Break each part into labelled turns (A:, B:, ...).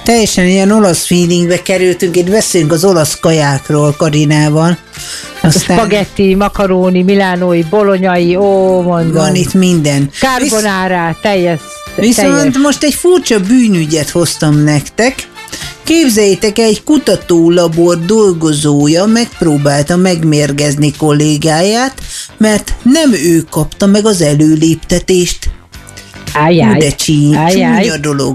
A: Teljesen ilyen olasz feelingbe kerültünk, itt beszélünk az olasz kajákról Karinával.
B: Aztán spagetti, makaróni, milánói, bolonyai, mondom.
A: Van itt minden.
B: Carbonara, teljes.
A: Viszont most egy furcsa bűnügyet hoztam nektek. Képzeljétek, egy kutatólabor dolgozója megpróbálta megmérgezni kollégáját, mert nem ő kapta meg az előléptetést. De csúnya dolog.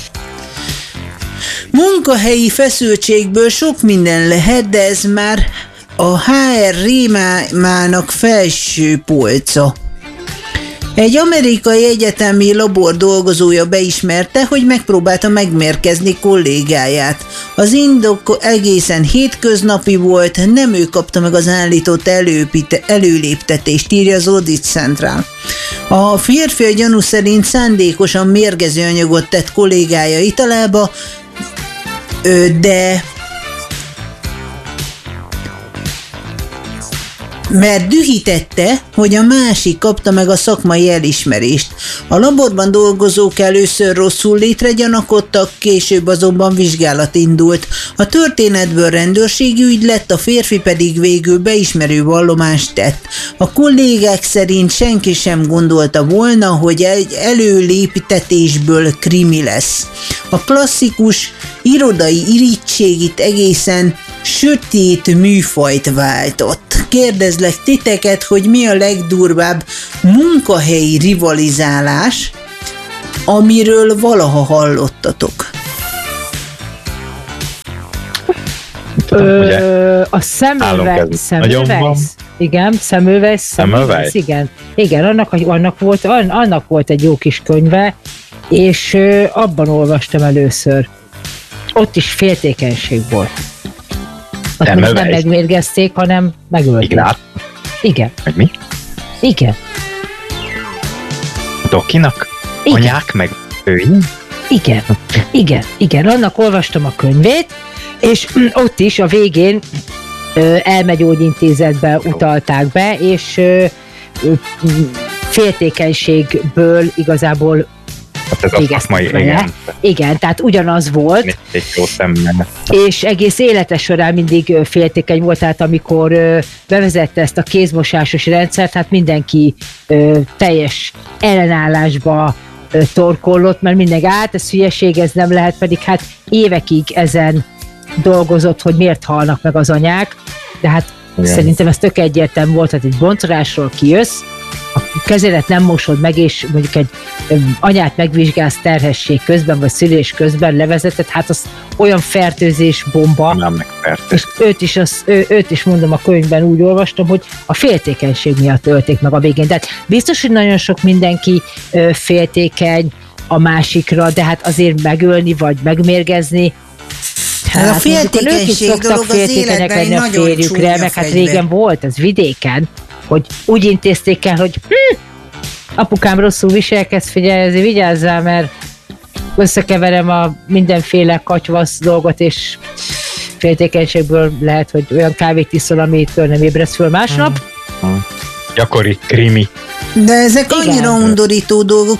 A: Munkahelyi feszültségből sok minden lehet, de ez már a HR rémának felső polca. Egy amerikai egyetemi labor dolgozója beismerte, hogy megpróbálta megmérgezni kollégáját. Az indok egészen hétköznapi volt, nem ő kapta meg az állított előléptetést, írja az Audit Central. A férfi a gyanú szerint szándékosan mérgező anyagot tett kollégája italába, de mert dühítette, hogy a másik kapta meg a szakmai elismerést. A laborban dolgozók először rosszul létre gyanakodtak, később azonban vizsgálat indult. A történetből rendőrségi ügy lett, a férfi pedig végül beismerő vallomást tett. A kollégák szerint senki sem gondolta volna, hogy egy előléptetésből krimi lesz. A klasszikus irodai irigység itt egészen sötét műfajt váltott. Kérdezlek titeket, hogy mi a legdurvább munkahelyi rivalizálás, amiről valaha hallottatok?
B: A Semmelweis. Igen, Semmelweis. Igen, annak volt egy jó kis könyve, és abban olvastam először. Ott is féltékenység volt. Ott nem megmérgezték, hanem megölték.
C: Ignát?
B: Igen.
C: Meg mi?
B: Igen.
C: Dokinak? Igen. Anyák meg ői?
B: Igen. Annak olvastam a könyvét, és ott is a végén elmegyógyintézetbe utalták be, és féltékenységből igazából
C: ez a szakmai,
B: igen, tehát ugyanaz volt, és egész élete során mindig féltékeny volt, tehát amikor bevezette ezt a kézmosásos rendszert, hát mindenki teljes ellenállásba torkollott, mert mindenki ez hülyeség, ez nem lehet, pedig hát évekig ezen dolgozott, hogy miért halnak meg az anyák, de hát szerintem ez tök egyértelmű volt, hogy egy boncolásról kijössz, a kezedet nem mosod meg, és mondjuk egy anyát megvizsgálsz terhesség közben, vagy szülés közben levezeted, hát az olyan fertőzés bomba.
C: Nem
B: és őt is mondom, a könyvben úgy olvastam, hogy a féltékenység miatt ölték meg a végén. Tehát biztos, hogy nagyon sok mindenki féltékeny a másikra, de hát azért megölni, vagy megmérgezni,
A: hát a féltékenység dolog az életben egy nagyon csúnya
B: meg hát régen volt, ez vidéken, hogy úgy intézték el, hogy apukám rosszul viselkedsz, figyelj, ezért vigyázzál, mert összekeverem a mindenféle katyvasz dolgot, és féltékenységből lehet, hogy olyan kávét iszol, amitől nem ébresz föl másnap.
C: Gyakori krimi.
A: De ezek annyira undorító dolgok.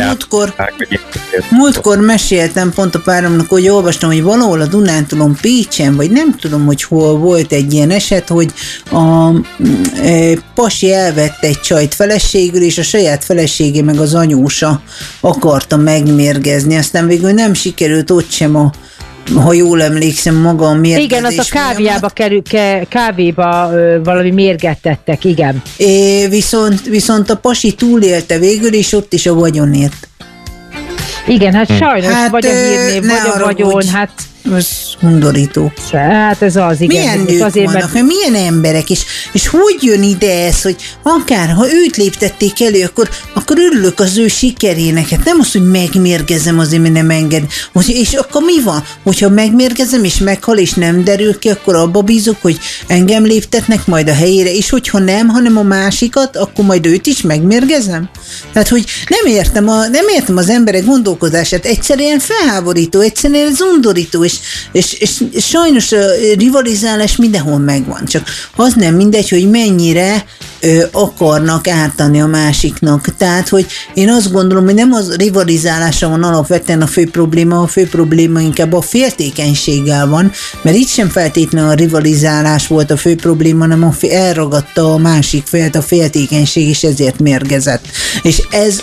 A: Múltkor meséltem pont a páromnak, hogy olvastam, hogy valahol a Dunántúlon Pécsen, vagy nem tudom, hogy hol volt egy ilyen eset, hogy a pasi elvette egy csajt feleségül, és a saját feleségé meg az anyósa akarta megmérgezni. Aztán végül nem sikerült ott sem ha jól emlékszem, maga a mérgezés.
B: Igen, az a kávéba valami mérget tettek, igen.
A: Viszont a pasi túlélte végül, és ott is a vagyonért.
B: Igen, hát sajnos, vagy a hírnév, vagy a vagyon, hát...
A: Ez undorító.
B: Hát ez az, igen.
A: Milyen nők azért, vannak, mert milyen emberek, és hogy jön ide ez, hogy akár, ha őt léptették elő, akkor örülök az ő sikerének. Hát nem az, hogy megmérgezem azért, mert nem enged. És akkor mi van? Hogyha megmérgezem, és meghal, és nem derül ki, akkor abba bízok, hogy engem léptetnek majd a helyére, és hogyha nem, hanem a másikat, akkor majd őt is megmérgezem? Tehát, hogy nem értem az emberek gondolkodását. Egyszerűen felháborító, egyszerűen ez undorító, és és sajnos a rivalizálás mindenhol megvan, csak az nem mindegy, hogy mennyire akarnak ártani a másiknak. Tehát, hogy én azt gondolom, hogy nem az rivalizálása van alapvetően a fő probléma inkább a féltékenységgel van, mert itt sem feltétlenül a rivalizálás volt a fő probléma, hanem elragadta a másik félt a féltékenység, és ezért mérgezett. És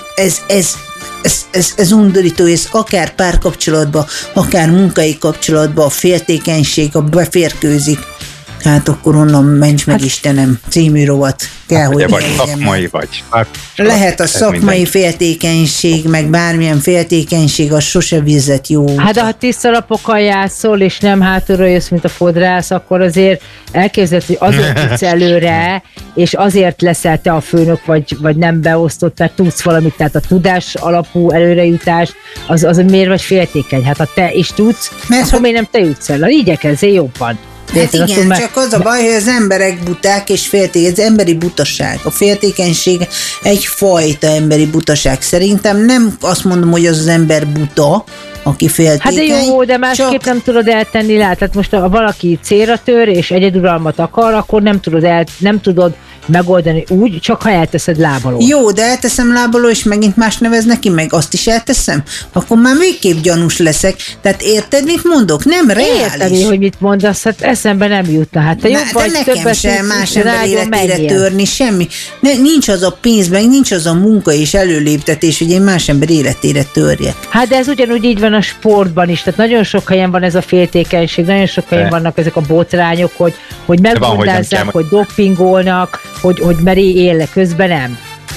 A: ez undorító, ez akár párkapcsolatban, akár munkai kapcsolatban a féltékenység, a beférkőzik. Hát akkor onnan menj meg Istenem, című rovat kell, hogy
C: vagy szakmai, vagy.
A: Lehet a szakmai féltékenység, meg bármilyen féltékenység, az sose vezet jó.
B: Hát ha tiszta lapokkal játszol, és nem hátulról jössz, mint a fodrász, akkor azért elképzeled, hogy azért tudsz előre, és azért leszel te a főnök, vagy nem beosztott, mert tudsz valamit, tehát a tudás alapú előrejutás, az miért vagy féltékeny? Hát ha te is tudsz, mert akkor miért nem te jutsz el? Igyekezzél jobban.
A: Hát igen, csak az a baj, hogy az emberek buták és féltékeny, ez emberi butaság. A féltékenység egyfajta emberi butaság. Szerintem nem azt mondom, hogy az ember buta, aki féltékeny.
B: Hát de jó, de másképp nem tudod eltenni, tehát most ha valaki célra tör és egyeduralmat akar, akkor nem tudod megoldani úgy, csak ha elteszed lábalól.
A: Jó, de elteszem lábalól, és megint más nevez neki, meg azt is elteszem, akkor már végképp gyanús leszek. Tehát érted, mit mondok? Nem reális.
B: Értem, hogy mit mondasz, hát eszembe nem jutna. Hát te jobb vagy,
A: nekem sem más ember életére törni, semmi. Nincs az a pénz, meg nincs az a munka és előléptetés, hogy én más ember életére törjek.
B: Hát de ez ugyanúgy így van a sportban is, tehát nagyon sok helyen van ez a féltékenység, nagyon sok helyen vannak ezek a botrányok, hogy megmondázzák, hogy dopingolnak, hogy meri él, közben nem.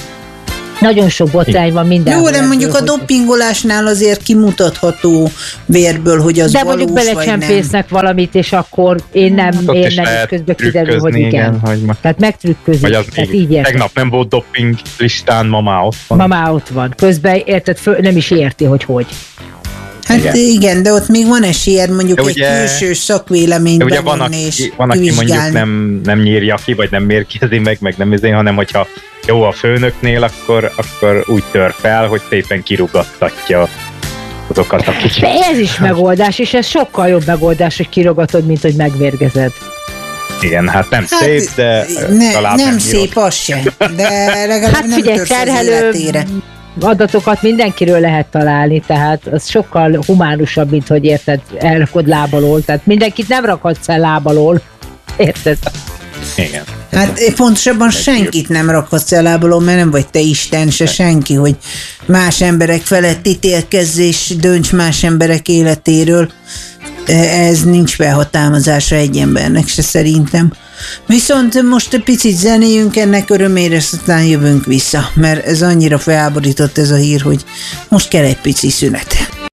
B: Nagyon sok botrány van mindenhol.
A: Jó, de mondjuk a dopingolásnál azért kimutatható vérből, hogy az
B: de
A: valós, vagy nem.
B: De mondjuk belecsempésznek valamit, és akkor én nem, és közben kiderül, hogy igen. Tehát megtrükközik.
C: Vagy az
B: tehát
C: így tegnap nem volt doping listán, ma már ott van.
B: Ma már ott van. Közben érted, nem is érti, hogy.
A: Hát igen, de ott még van esélyed mondjuk egy külső szakvéleményt bevonni és
C: van, aki mondjuk nem nyírja ki, vagy nem mérkezi meg nem izé, hanem hogyha jó a főnöknél, akkor úgy tör fel, hogy szépen kirugattatja azokat, akik...
B: De ez is megoldás, és ez sokkal jobb megoldás, hogy kirogatod, mint hogy megvérgezed.
C: Igen, hát nem szép, de talán
A: nem szép az se, de legalább nem törsz az életére.
B: Adatokat mindenkiről lehet találni, tehát az sokkal humánusabb, mint hogy érted, elrakod lábalól, tehát mindenkit nem rakhatsz el lábalól, érted?
C: Igen.
A: Hát pontosabban senkit nem rakhatsz el lábalól, mert nem vagy te Isten, se senki, hogy más emberek felett ítélkezz és dönts más emberek életéről. Ez nincs felhatalmazása egy embernek se szerintem. Viszont most egy picit zenéjünk ennek örömére, aztán jövünk vissza, mert ez annyira felháborított ez a hír, hogy most kell egy pici szünet.